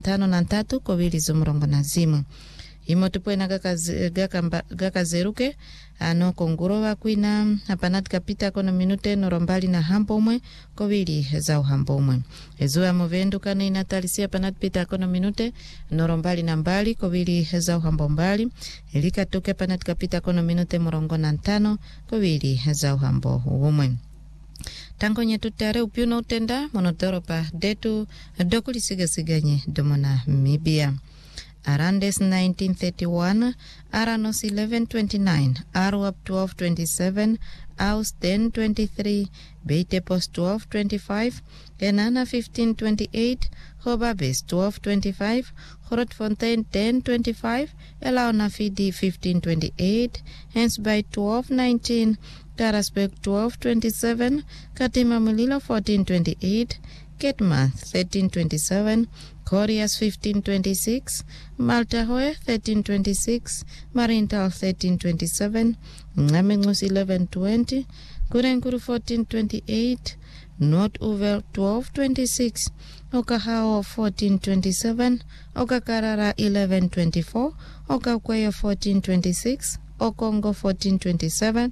5 kobili zumurongo na zimu. Imo tupwena gaka zeruke ano konguro wakwina hapanati kapita kono minute norombali na hambomwe kobili za uhambomwe. Ezuwa movendu kano inatalisia panati pita kono minute norombali na mbali kobili za uhambombali. Elika tuke panati kapita kono minute murongo na 5 kobili za uhambo umwe. Tango nye tutare upiuna utenda monotoropa detu dokulisigasiganye domona Mibia. Arandes 1931, Aranos 1129, Arwap 1227, Aus 1023, Beitepos 1225, Enana 1528, Hobabes 1225, Horotfontein 1025, Elauna Fidi 1528, hence by 1219, Tarasbek 1227, Katima Mulilo 1428, Ketmath 1327, Corias 1526, Maltahoe 1326, Marintal 1327, Ngamengus 1120, Kurenkuru 1428, North Uvel 1226, Okahao 1427, Okakarara 1124, Okakweyo 1426, Okongo 1427,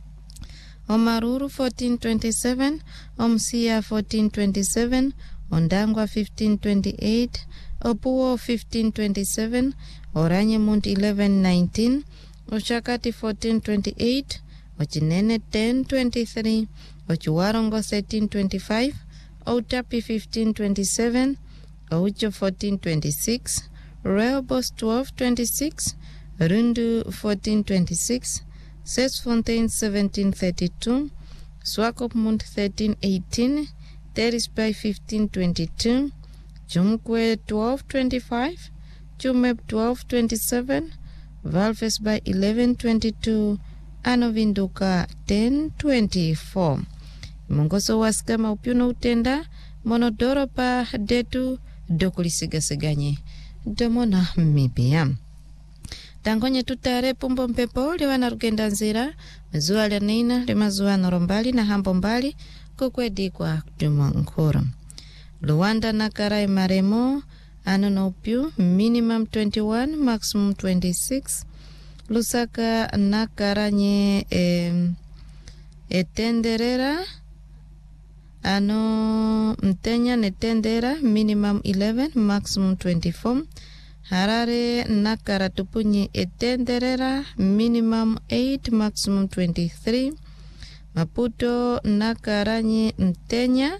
Omaruru 1427, Omsia 1427, Ondangwa 1528, Opuo 1527, Oranyemund 1119, Ochakati 1428, Ochinene 1023, Ochuwarongo 1325, Outapi 1527, Oucho 1426, Rehoboth 1226, Rundu 1426, Sesfontein 1732, Swakopmund 1318, Terisby 1522, Jumkwe 1225, Jumeb 1227, Valves by 1122, Anovinduka 1024. Mongoso waskama upiuno utenda monodoropa detu dokulisigasiganye domona Mibia. Tangonye tutare pumbo mpepo liwana rugenda nzira mzuwa lianina limazuwa norombali na hambombali kukwedi kwa kutumwa nkoro. Luanda na karai maremo anonopiu minimum 21 maximum 26. Lusaka na karanye etenderera ano mtenya netendera minimum 11 maximum 24. Harare nakara tupunye etenderera minimum 8 maximum 23. Maputo nakaranye mtenya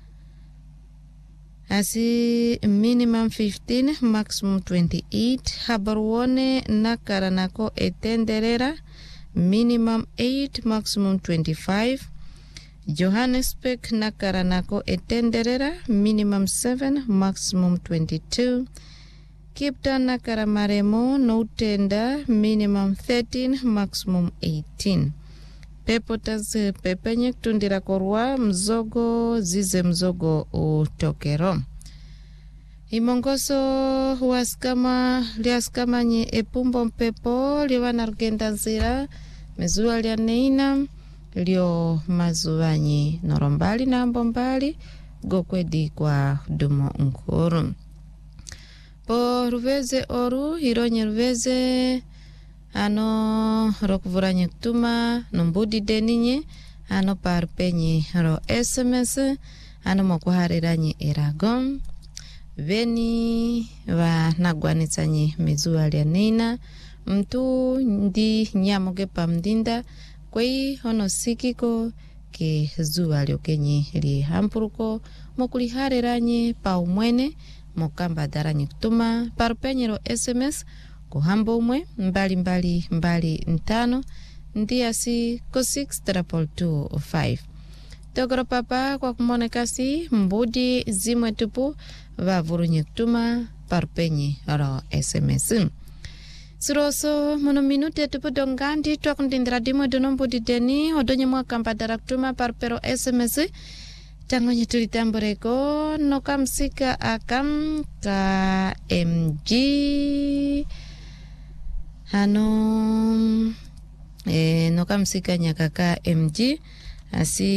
asi minimum 15 maximum 28. Habarwone nakara nako etenderera minimum 8 maximum 25. Johannesburg nakara nako etenderera minimum 7 maximum 22. Kipta nakara maremo no tenda minimum 13 maximum 18. Pepo tazi pepenye kutundira korwa mzogo zize mzogo utokero. Imongoso liaskama nye epumbo mpepo liwana rugenda nzira mezuwa lianeina lio mazuwa nye norombali na ambombali gokwedi kwa dumo nkuru. Po ruveze oru hironye ruveze ano rokuvuranye kutuma numbudi deninye ano parpenye ro SMS ano mokuhariranye eragon veni wa nagwanitsanye mizuwa lianina mtu ndi nyamoge pamdinda kwei hono sikiko ke zuwa liokenye li hampuruko mokulihariranye pa umwene mokamba daranye kutuma parpenyero SMS kuhambo umwe mbali ntano ndiasi ko 62225. Togoro papa kwa kumonekasi mbudi zimwe tupu vavurunye kutuma parpenye ro SMS. Siroso mono minute tupu dongandi twakundindira dimwe donombudi deni odonye mwakamba dara kutuma parpero SMS. Tangonye tulitamboreko nokamsika akam ka MG ano nokamsika nyaka ka MG asi